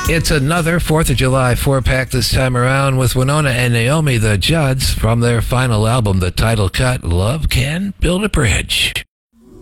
It's another 4th of July 4-pack this time around with Winona and Naomi the Judds from their final album, the title cut, Love Can Build a Bridge.